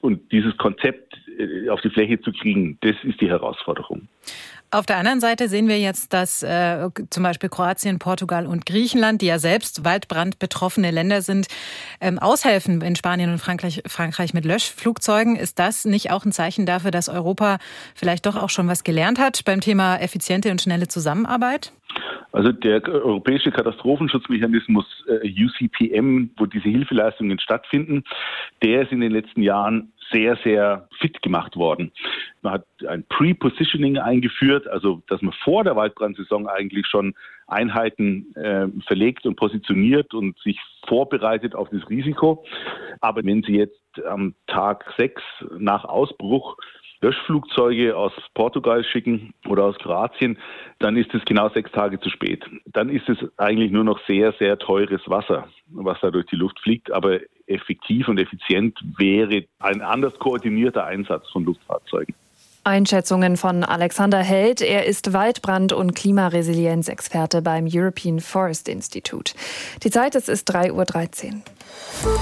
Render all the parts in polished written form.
Und dieses Konzept auf die Fläche zu kriegen, das ist die Herausforderung. Auf der anderen Seite sehen wir jetzt, dass zum Beispiel Kroatien, Portugal und Griechenland, die ja selbst waldbrandbetroffene Länder sind, aushelfen in Spanien und Frankreich mit Löschflugzeugen. Ist das nicht auch ein Zeichen dafür, dass Europa vielleicht doch auch schon was gelernt hat beim Thema effiziente und schnelle Zusammenarbeit? Also der europäische Katastrophenschutzmechanismus UCPM, wo diese Hilfeleistungen stattfinden, der ist in den letzten Jahren sehr, sehr fit gemacht worden. Man hat ein Pre-Positioning eingeführt, also dass man vor der Waldbrandsaison eigentlich schon Einheiten verlegt und positioniert und sich vorbereitet auf das Risiko. Aber wenn Sie jetzt am Tag 6 nach Ausbruch Löschflugzeuge aus Portugal schicken oder aus Kroatien, dann ist es genau 6 Tage zu spät. Dann ist es eigentlich nur noch sehr, sehr teures Wasser, was da durch die Luft fliegt. Aber effektiv und effizient wäre ein anders koordinierter Einsatz von Luftfahrzeugen. Einschätzungen von Alexander Held. Er ist Waldbrand- und Klimaresilienzexperte beim European Forest Institute. Die Zeit ist 3:13 Uhr.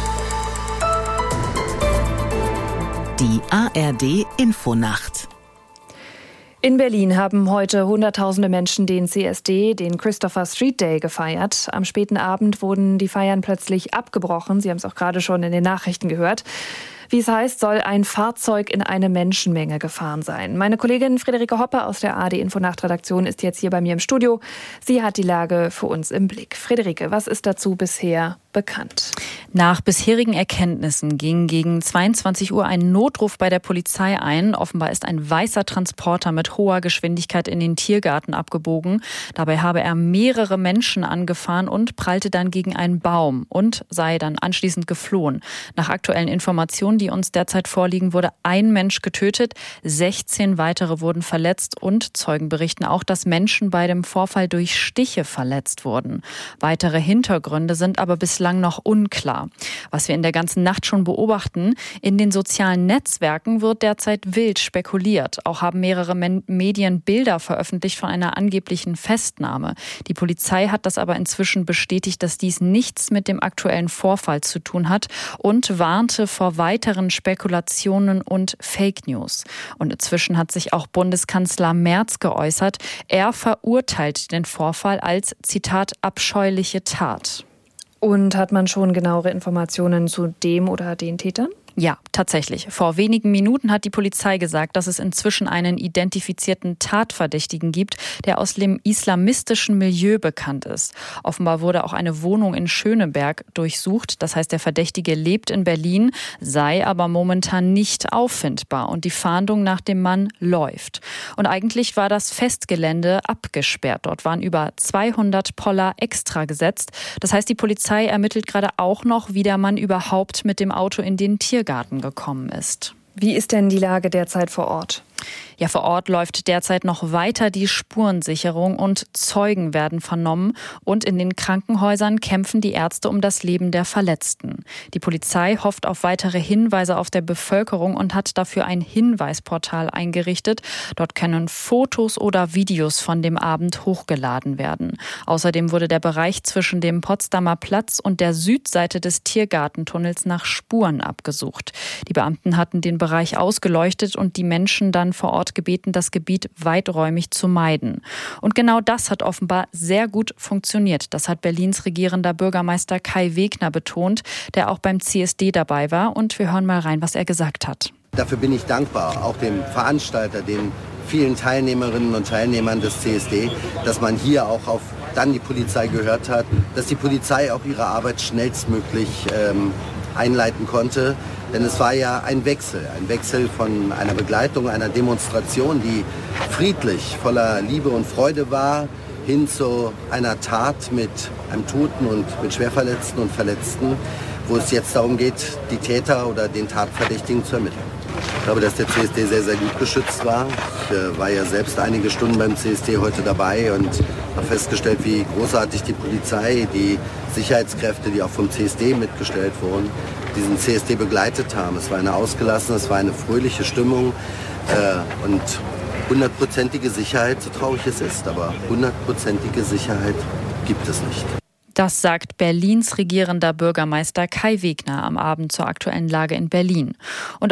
Die ARD-Infonacht. In Berlin haben heute Hunderttausende Menschen den CSD, den Christopher Street Day, gefeiert. Am späten Abend wurden die Feiern plötzlich abgebrochen. Sie haben es auch gerade schon in den Nachrichten gehört. Wie es heißt, soll ein Fahrzeug in eine Menschenmenge gefahren sein. Meine Kollegin Friederike Hoppe aus der ARD-Infonacht-Redaktion ist jetzt hier bei mir im Studio. Sie hat die Lage für uns im Blick. Friederike, was ist dazu bisher bekannt? Nach bisherigen Erkenntnissen ging gegen 22 Uhr ein Notruf bei der Polizei ein. Offenbar ist ein weißer Transporter mit hoher Geschwindigkeit in den Tiergarten abgebogen. Dabei habe er mehrere Menschen angefahren und prallte dann gegen einen Baum und sei dann anschließend geflohen. Nach aktuellen Informationen, die uns derzeit vorliegen, wurde ein Mensch getötet, 16 weitere wurden verletzt und Zeugen berichten auch, dass Menschen bei dem Vorfall durch Stiche verletzt wurden. Weitere Hintergründe sind aber bislang noch unklar. Was wir in der ganzen Nacht schon beobachten, in den sozialen Netzwerken wird derzeit wild spekuliert. Auch haben mehrere Medien Bilder veröffentlicht von einer angeblichen Festnahme. Die Polizei hat das aber inzwischen bestätigt, dass dies nichts mit dem aktuellen Vorfall zu tun hat und warnte vor weiteren Spekulationen und Fake News. Und inzwischen hat sich auch Bundeskanzler Merz geäußert. Er verurteilt den Vorfall als, Zitat, abscheuliche Tat. Und hat man schon genauere Informationen zu dem oder den Tätern? Ja, tatsächlich. Vor wenigen Minuten hat die Polizei gesagt, dass es inzwischen einen identifizierten Tatverdächtigen gibt, der aus dem islamistischen Milieu bekannt ist. Offenbar wurde auch eine Wohnung in Schöneberg durchsucht. Das heißt, der Verdächtige lebt in Berlin, sei aber momentan nicht auffindbar und die Fahndung nach dem Mann läuft. Und eigentlich war das Festgelände abgesperrt. Dort waren über 200 Poller extra gesetzt. Das heißt, die Polizei ermittelt gerade auch noch, wie der Mann überhaupt mit dem Auto in den Tiergarten gekommen ist. Wie ist denn die Lage derzeit vor Ort? Ja, vor Ort läuft derzeit noch weiter die Spurensicherung und Zeugen werden vernommen und in den Krankenhäusern kämpfen die Ärzte um das Leben der Verletzten. Die Polizei hofft auf weitere Hinweise auf der Bevölkerung und hat dafür ein Hinweisportal eingerichtet. Dort können Fotos oder Videos von dem Abend hochgeladen werden. Außerdem wurde der Bereich zwischen dem Potsdamer Platz und der Südseite des Tiergartentunnels nach Spuren abgesucht. Die Beamten hatten den Bereich ausgeleuchtet und die Menschen dann vor Ort gebeten, das Gebiet weiträumig zu meiden. Und genau das hat offenbar sehr gut funktioniert. Das hat Berlins regierender Bürgermeister Kai Wegner betont, der auch beim CSD dabei war. Und wir hören mal rein, was er gesagt hat. Dafür bin ich dankbar, auch dem Veranstalter, den vielen Teilnehmerinnen und Teilnehmern des CSD, dass man hier auch auf dann die Polizei gehört hat, dass die Polizei auch ihre Arbeit schnellstmöglich einleiten konnte. Denn es war ja ein Wechsel von einer Begleitung, einer Demonstration, die friedlich, voller Liebe und Freude war, hin zu einer Tat mit einem Toten und mit Schwerverletzten und Verletzten, wo es jetzt darum geht, die Täter oder den Tatverdächtigen zu ermitteln. Ich glaube, dass der CSD sehr, sehr gut geschützt war. Ich war ja selbst einige Stunden beim CSD heute dabei und habe festgestellt, wie großartig die Polizei, die Sicherheitskräfte, die auch vom CSD mitgestellt wurden, diesen CSD begleitet haben. Es war eine ausgelassene, es war eine fröhliche Stimmung und 100%ige Sicherheit, so traurig es ist, aber 100%ige Sicherheit gibt es nicht. Das sagt Berlins regierender Bürgermeister Kai Wegner am Abend zur aktuellen Lage in Berlin. Und